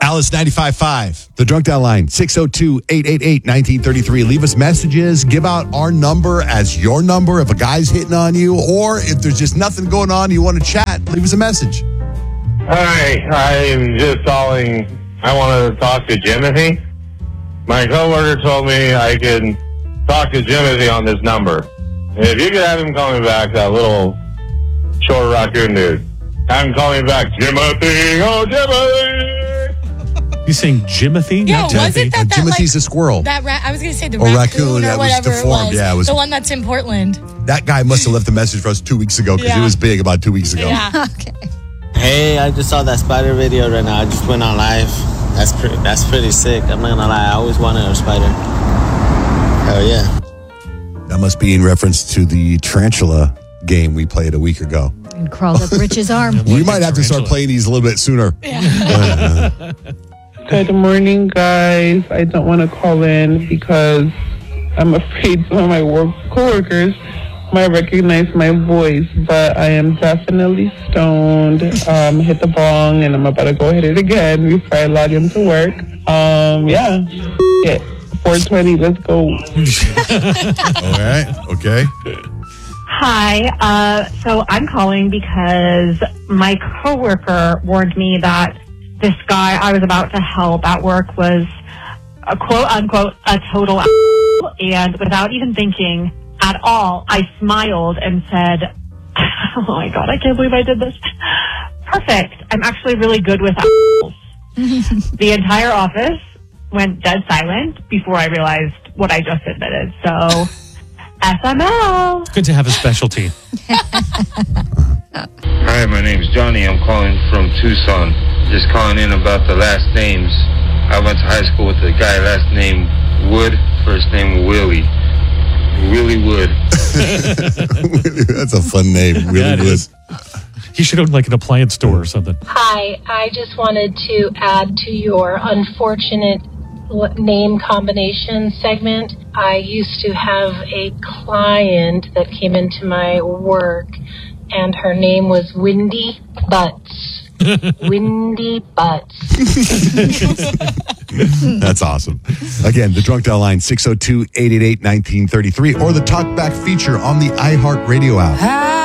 Alice 95.5. The Drunk Dial line, 602-888-1933. Leave us messages. Give out our number as your number if a guy's hitting on you, or if there's just nothing going on, you want to chat, leave us a message. Hi, I am just calling. I want to talk to Jimothy. My coworker told me I can talk to Jimothy on this number. If you could have him call me back, that little short raccoon dude. Have him call me back. Jimothy, oh Jimothy. You saying Jimothy? Yeah, wasn't that Jimothy's a squirrel. That I was going to say the Or raccoon, or that was whatever deformed. it was. Yeah, it was- The one that's in Portland. That guy must have left a message for us 2 weeks ago because it was big about 2 weeks ago. Yeah. Okay. Hey, I just saw that spider video right now. I just went on live. That's pretty sick. I'm not gonna lie. I always wanted a spider. Hell yeah. That must be in reference to the tarantula game we played a week ago. And crawled up Rich's arm. We might have to start playing these a little bit sooner. Good morning, guys. I don't want to call in because I'm afraid some of my coworkers might recognize my voice, but I am definitely stoned. Hit the bong, and I'm about to go hit it again before I log into work. Yeah. 420, let's go. All right. Okay. Hi. So I'm calling because my coworker warned me that this guy I was about to help at work was a quote unquote a total and without even thinking at all, I smiled and said, oh my God, I can't believe I did this. Perfect. I'm actually really good with The entire office went dead silent before I realized what I just admitted. So, SML. It's good to have a specialty. Hi, my name's Johnny. I'm calling from Tucson. Just calling in about the last names. I went to high school with a guy last name Wood, first name Willie. Willie Wood. That's a fun name, Willie Wood. He should own like an appliance store or something. Hi, I just wanted to add to your unfortunate name combination segment. I used to have a client that came into my work, and her name was Windy Butts. Windy Butts. That's awesome. Again, the Drunk Dial line, 602-888-1933, or the Talkback feature on the iHeartRadio app.